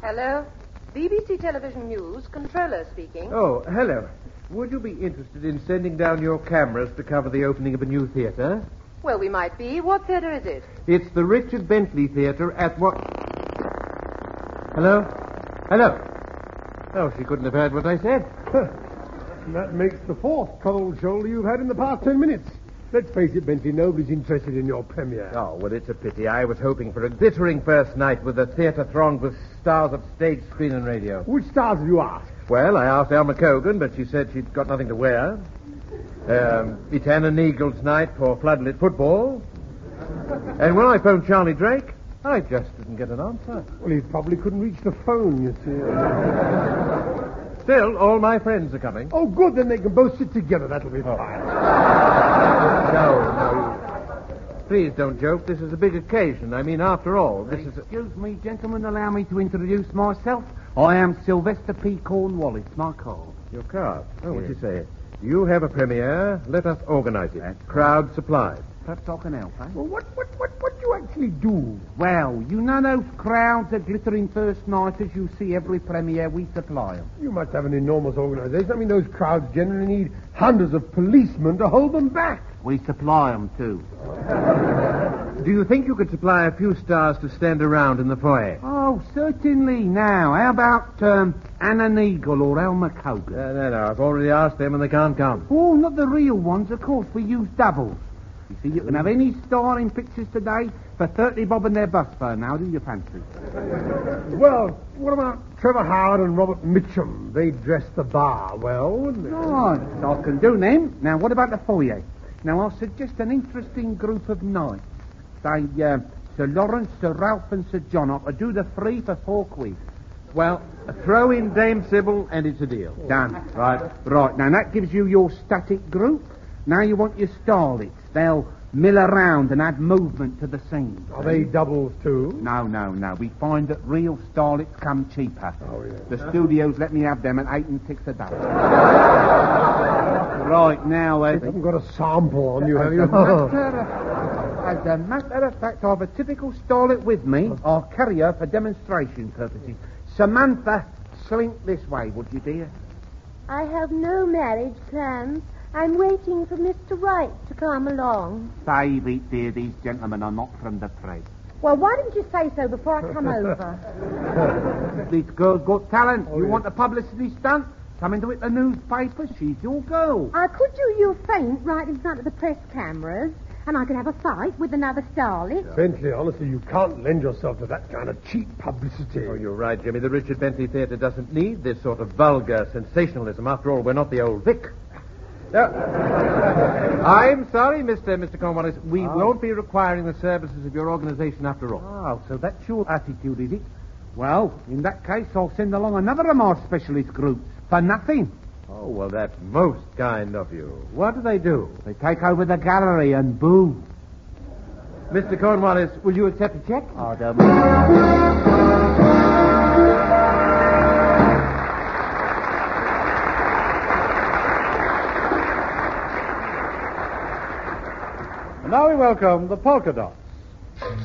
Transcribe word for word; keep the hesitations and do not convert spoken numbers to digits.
Hello? B B C Television News, controller speaking. Oh, hello. Would you be interested in sending down your cameras to cover the opening of a new theatre? Well, we might be. What theatre is it? It's the Richard Bentley Theatre at what... Hello? Hello? Oh, she couldn't have heard what I said. That makes the fourth cold shoulder you've had in the past ten minutes. Let's face it, Bentley, nobody's interested in your premiere. Oh, well, it's a pity. I was hoping for a glittering first night with a theatre thronged with stars of stage, screen, and radio. Which stars have you asked? Well, I asked Alma Cogan, but she said she'd got nothing to wear. Um, it's Anna Neagle's night for floodlit football. And when I phoned Charlie Drake, I just didn't get an answer. Well, he probably couldn't reach the phone, you see. Still, all my friends are coming. Oh, good. Then they can both sit together. That'll be Oh. fine. No, no. Please don't joke. This is a big occasion. I mean, after all, this is... A... Excuse me, gentlemen. Allow me to introduce myself. I am Sylvester P. Cornwallis. My card. Your card. Oh, what Yes. you say? You have a premiere. Let us organize it. That's Crowd supplied. Perhaps I can help, eh? Well, what, what, what, what do you actually do? Well, you know those crowds of glittering first-nighters you see every premiere? We supply them. You must have an enormous organization. I mean, those crowds generally need hundreds of policemen to hold them back. We supply them, too. Do you think you could supply a few stars to stand around in the foyer? Oh, certainly. Now, how about um, Anna Neagle or Alma Cogan? No, no, no. I've already asked them and they can't come. Oh, not the real ones, of course. We use doubles. You see, you can have any star in pictures today for thirty bob in their bus fare. Now, do you fancy? Well, what about Trevor Howard and Robert Mitchum? They dressed the bar well, wouldn't they? Right, I can do them. Now, what about the foyer? Now, I'll suggest an interesting group of knights. Say, uh, Sir Lawrence, Sir Ralph, and Sir John. I could do the three for four quid. Well, throw in Dame Sybil and it's a deal. Done. Right. Right, now that gives you your static group. Now you want your starlets. They'll mill around and add movement to the scene. Are they doubles, too? No, no, no. We find that real starlets come cheaper. Oh, yeah. The studios let me have them at eight and six a day. Right, now... Uh, You haven't got a sample on you, have you? As a, matter of, as a matter of fact, I've a typical starlet with me. I'll carry her for demonstration purposes. Samantha, slink this way, would you, dear? I have no marriage plans. I'm waiting for Mister Wright to come along. Save it, dear. These gentlemen are not from the press. Well, why didn't you say so before I come over? This girl's got talent. Oh, you yeah. want a publicity stunt? Come into it, the newspapers. She's your girl. I could do you a feint right in front of the press cameras, and I could have a fight with another starlet. Bentley, honestly, you can't lend yourself to that kind of cheap publicity. Oh, you're right, Jimmy. The Richard Bentley Theatre doesn't need this sort of vulgar sensationalism. After all, we're not the old Vic. Uh, I'm sorry, Mister Mister Cornwallis. We Oh. won't be requiring the services of your organization after all. Oh, so that's your attitude, is it? Well, in that case, I'll send along another of my specialist groups for nothing. Oh, well, that's most kind of you. What do they do? They take over the gallery and boom. Mister Cornwallis, will you accept a check? Oh, don't... And now we welcome the Polka Dots.